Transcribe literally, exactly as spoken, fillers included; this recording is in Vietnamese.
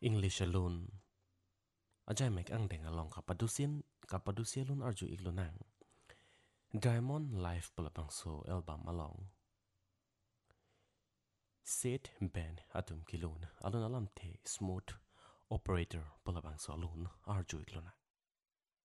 English alone ajay mek ang deng along kapadusin kapadusialun arju iglunang Diamond Life palapang so album along Set Ben atum kilun alun alam the smooth operator palapang so alun arju iglunang